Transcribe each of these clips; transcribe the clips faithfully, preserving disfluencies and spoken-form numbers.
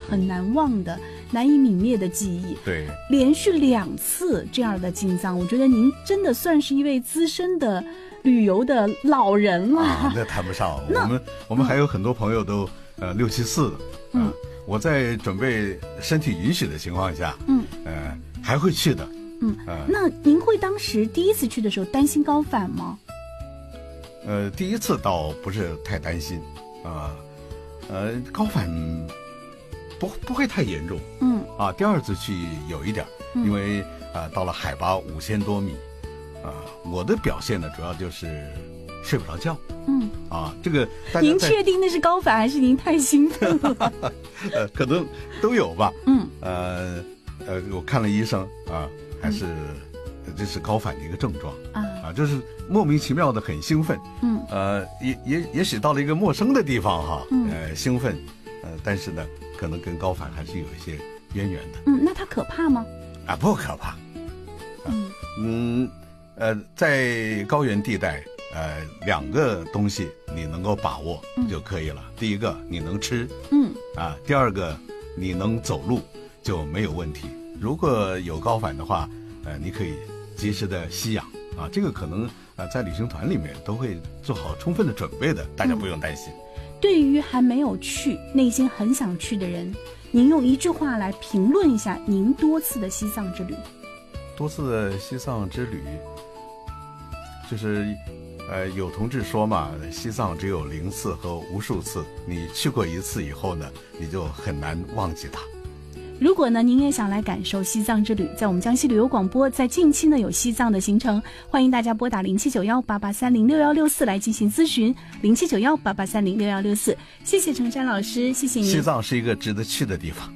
很难忘的、难以泯灭的记忆。 对， 连续两次这样的进藏，我觉得您真的算是一位资深的旅游的老人了。 啊，那谈不上，我们我们还有很多朋友都、嗯、呃六七四的。嗯、呃，我在准备身体允许的情况下，嗯，呃，还会去的。 嗯，呃、那您会当时第一次去的时候担心高反吗？ 呃，第一次倒不是太担心，啊、呃，呃，高反不不会太严重。嗯，啊，第二次去有一点，嗯、因为啊、呃、到了海拔五千多米，啊、呃，我的表现呢主要就是睡不着觉。嗯，啊，这个您确定那是高反还是您太兴奋了？ 呃，可能都有吧。嗯，呃呃，我看了医生啊，还是。嗯这是高反的一个症状啊，啊，就是莫名其妙的很兴奋，嗯，呃，也也也许到了一个陌生的地方哈，嗯、呃，兴奋，呃，但是呢，可能跟高反还是有一些渊源的。 嗯，那它可怕吗？ 啊，不可怕。嗯嗯，呃，在高原地带，呃，两个东西你能够把握就可以了。嗯、第一个你能吃，嗯，啊，第二个你能走路就没有问题。如果有高反的话，呃，你可以及时的吸氧啊，这个可能呃在旅行团里面都会做好充分的准备的，大家不用担心。 嗯、对于还没有去、内心很想去的人，您用一句话来评论一下您多次的西藏之旅。 多次的西藏之旅，就是呃有同志说嘛，西藏只有零次和无数次，你去过一次以后呢，你就很难忘记它。 如果呢，您也想来感受西藏之旅，在我们江西旅游广播，在近期呢有西藏的行程，欢迎大家拨打零七九幺八八三零六幺六四来进行咨询，零七九幺八八三零六幺六四。谢谢程山老师，谢谢您。 西藏是一个值得去的地方。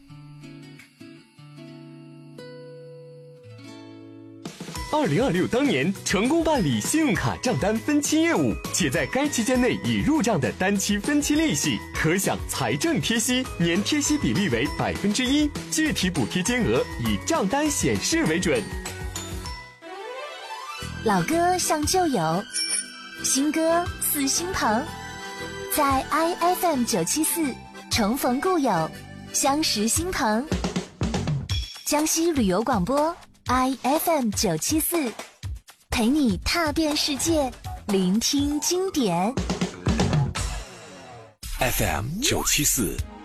二零二六当年成功办理信用卡账单分期业务，且在该期间内已入账的单期分期利息，可享财政贴息，年贴息比例为百分之一，具体补贴金额以账单显示为准。 老歌像旧友，新歌似新朋，在 I F M 九七四重逢故友，相识新朋。江西旅游广播I F M 九七四，陪你踏遍世界，聆听经典。 F M 九七四。